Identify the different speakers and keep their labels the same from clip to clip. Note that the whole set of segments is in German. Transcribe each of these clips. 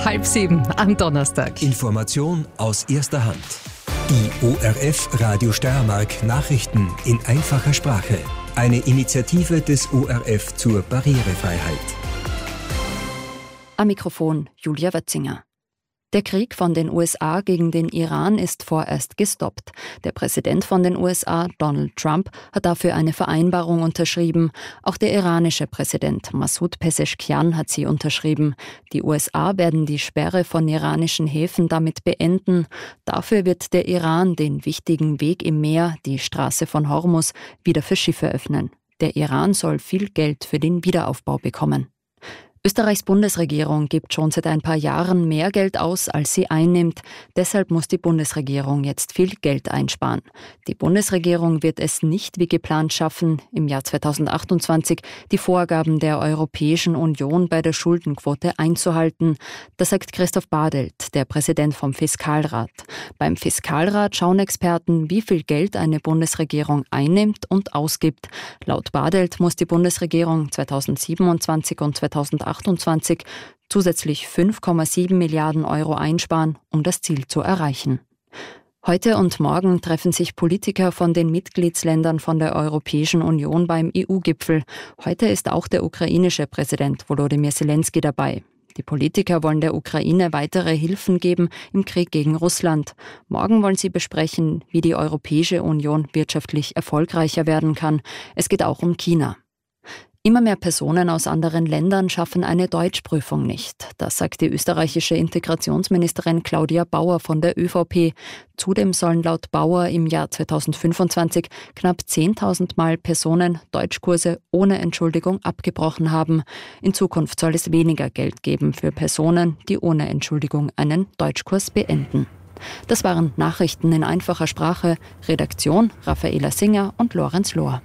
Speaker 1: 6:30 am Donnerstag.
Speaker 2: Information aus erster Hand. Die ORF Radio Steiermark Nachrichten in einfacher Sprache. Eine Initiative des ORF zur Barrierefreiheit.
Speaker 3: Am Mikrofon Julia Wötzinger. Der Krieg von den USA gegen den Iran ist vorerst gestoppt. Der Präsident von den USA, Donald Trump, hat dafür eine Vereinbarung unterschrieben. Auch der iranische Präsident Masoud Pezeshkian hat sie unterschrieben. Die USA werden die Sperre von iranischen Häfen damit beenden. Dafür wird der Iran den wichtigen Weg im Meer, die Straße von Hormuz, wieder für Schiffe öffnen. Der Iran soll viel Geld für den Wiederaufbau bekommen. Österreichs Bundesregierung gibt schon seit ein paar Jahren mehr Geld aus, als sie einnimmt. Deshalb muss die Bundesregierung jetzt viel Geld einsparen. Die Bundesregierung wird es nicht wie geplant schaffen, im Jahr 2028 die Vorgaben der Europäischen Union bei der Schuldenquote einzuhalten. Das sagt Christoph Badelt, der Präsident vom Fiskalrat. Beim Fiskalrat schauen Experten, wie viel Geld eine Bundesregierung einnimmt und ausgibt. Laut Badelt muss die Bundesregierung 2027 und 2028 zusätzlich 5,7 Milliarden Euro einsparen, um das Ziel zu erreichen. Heute und morgen treffen sich Politiker von den Mitgliedsländern von der Europäischen Union beim EU-Gipfel. Heute ist auch der ukrainische Präsident Volodymyr Zelensky dabei. Die Politiker wollen der Ukraine weitere Hilfen geben im Krieg gegen Russland. Morgen wollen sie besprechen, wie die Europäische Union wirtschaftlich erfolgreicher werden kann. Es geht auch um China. Immer mehr Personen aus anderen Ländern schaffen eine Deutschprüfung nicht. Das sagt die österreichische Integrationsministerin Claudia Bauer von der ÖVP. Zudem sollen laut Bauer im Jahr 2025 knapp 10.000 Mal Personen Deutschkurse ohne Entschuldigung abgebrochen haben. In Zukunft soll es weniger Geld geben für Personen, die ohne Entschuldigung einen Deutschkurs beenden. Das waren Nachrichten in einfacher Sprache. Redaktion Raffaela Singer und Lorenz Lohr.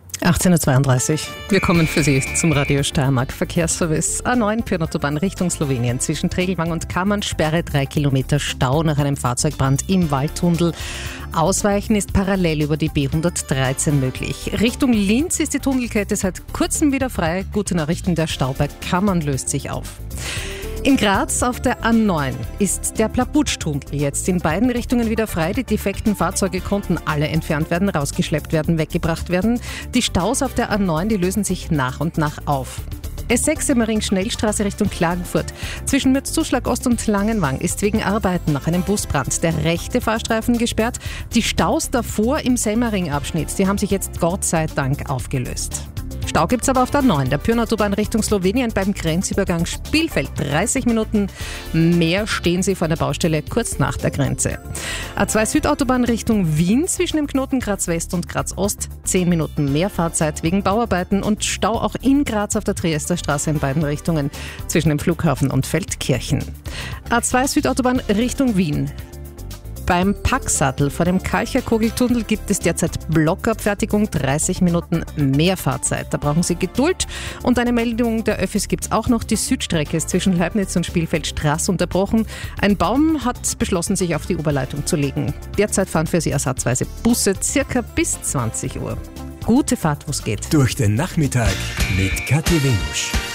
Speaker 1: 18:32 Uhr. Wir kommen für Sie zum Radio Steiermark Verkehrsservice. A9 Pirnautobahn Richtung Slowenien zwischen Tregelwang und Kammern. Sperre 3 Kilometer Stau nach einem Fahrzeugbrand im Waldtunnel. Ausweichen ist parallel über die B113 möglich. Richtung Linz ist die Tunnelkette seit kurzem wieder frei. Gute Nachrichten, der Stau bei Kammern löst sich auf. In Graz auf der A9 ist der Plabutsch-Tunnel jetzt in beiden Richtungen wieder frei. Die defekten Fahrzeuge konnten alle entfernt werden, rausgeschleppt werden, weggebracht werden. Die Staus auf der A9, die lösen sich nach und nach auf. S6 Semmering-Schnellstraße Richtung Klagenfurt. Zwischen Mürzzuschlag Ost und Langenwang ist wegen Arbeiten nach einem Busbrand der rechte Fahrstreifen gesperrt. Die Staus davor im Semmering-Abschnitt, die haben sich jetzt Gott sei Dank aufgelöst. Stau gibt's aber auf der 9, der Pirnautobahn Richtung Slowenien beim Grenzübergang Spielfeld. 30 Minuten mehr stehen Sie vor der Baustelle kurz nach der Grenze. A2 Südautobahn Richtung Wien zwischen dem Knoten Graz West und Graz Ost. 10 Minuten mehr Fahrzeit wegen Bauarbeiten und Stau auch in Graz auf der Triester Straße in beiden Richtungen zwischen dem Flughafen und Feldkirchen. A2 Südautobahn Richtung Wien. Beim Packsattel vor dem Kalcherkogeltunnel gibt es derzeit Blockabfertigung, 30 Minuten mehr Fahrzeit. Da brauchen Sie Geduld. Und eine Meldung der Öffis gibt es auch noch. Die Südstrecke ist zwischen Leibniz und Spielfeldstraße unterbrochen. Ein Baum hat beschlossen, sich auf die Oberleitung zu legen. Derzeit fahren für Sie ersatzweise Busse circa bis 20 Uhr. Gute Fahrt, wo es geht.
Speaker 2: Durch den Nachmittag mit Kathi Winusch.